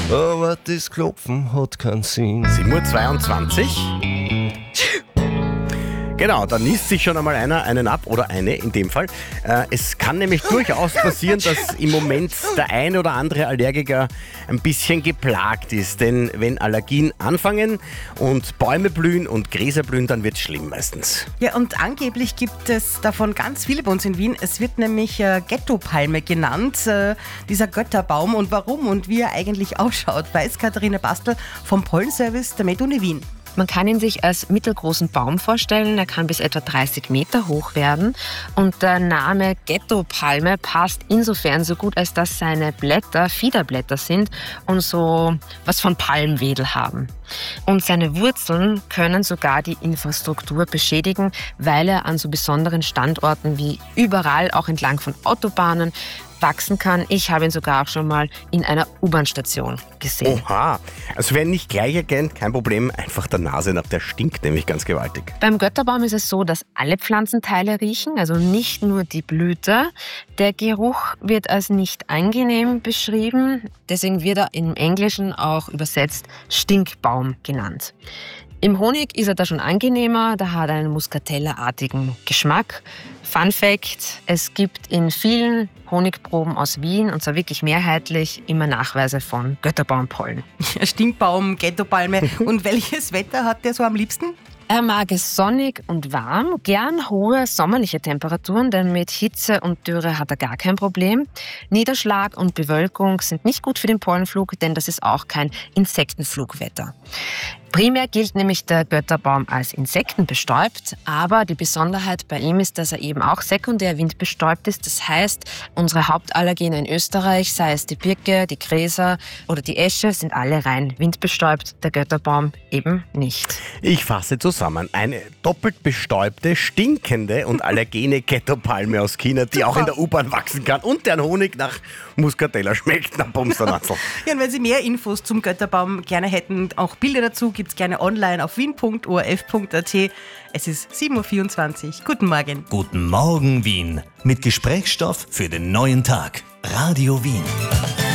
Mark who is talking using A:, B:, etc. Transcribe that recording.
A: aber das Klopfen hat keinen Sinn.
B: 7:22 Uhr. Genau, da niest sich schon einmal einer einen ab oder eine in dem Fall. Es kann nämlich durchaus passieren, dass im Moment der eine oder andere Allergiker ein bisschen geplagt ist. Denn wenn Allergien anfangen und Bäume blühen und Gräser blühen, dann wird es schlimm meistens.
C: Ja, und angeblich gibt es davon ganz viele bei uns in Wien. Es wird nämlich Ghettopalme genannt, dieser Götterbaum. Und warum und wie er eigentlich ausschaut, weiß Katharina Bastel vom Pollenservice der MedUni Wien.
D: Man kann ihn sich als mittelgroßen Baum vorstellen. Er kann bis etwa 30 Meter hoch werden. Und der Name Ghettopalme passt insofern so gut, als dass seine Blätter Fiederblätter sind und so was von Palmwedel haben. Und seine Wurzeln können sogar die Infrastruktur beschädigen, weil er an so besonderen Standorten wie überall, auch entlang von Autobahnen, wachsen kann. Ich habe ihn sogar auch schon mal in einer U-Bahn-Station gesehen.
B: Oha, also wer ihn nicht gleich erkennt, kein Problem, einfach der Nase nach, der stinkt nämlich ganz gewaltig.
D: Beim Götterbaum ist es so, dass alle Pflanzenteile riechen, also nicht nur die Blüte. Der Geruch wird als nicht angenehm beschrieben, deswegen wird er im Englischen auch übersetzt Stinkbaum genannt. Im Honig ist er da schon angenehmer, da hat er einen Muscatella-artigen Geschmack. Fun Fact, es gibt in vielen Honigproben aus Wien, und zwar wirklich mehrheitlich, immer Nachweise von Götterbaumpollen.
C: Stinkbaum, Ghettopalme. Und welches Wetter hat der so am liebsten?
D: Er mag es sonnig und warm, gern hohe sommerliche Temperaturen, denn mit Hitze und Dürre hat er gar kein Problem. Niederschlag und Bewölkung sind nicht gut für den Pollenflug, denn das ist auch kein Insektenflugwetter. Primär gilt nämlich der Götterbaum als insektenbestäubt, aber die Besonderheit bei ihm ist, dass er eben auch sekundär windbestäubt ist. Das heißt, unsere Hauptallergene in Österreich, sei es die Birke, die Gräser oder die Esche, sind alle rein windbestäubt, der Götterbaum eben nicht.
B: Ich fasse zusammen, eine doppelt bestäubte, stinkende und allergene Ghettopalme aus China, die auch in der U-Bahn wachsen kann und deren Honig nach Muscatella schmeckt, nach Bumsternatzel.
C: Ja, und wenn Sie mehr Infos zum Götterbaum gerne hätten, auch Bilder dazu, gibt's gerne online auf wien.orf.at. Es ist 7:24 Uhr. Guten Morgen.
E: Guten Morgen Wien mit Gesprächsstoff für den neuen Tag. Radio Wien.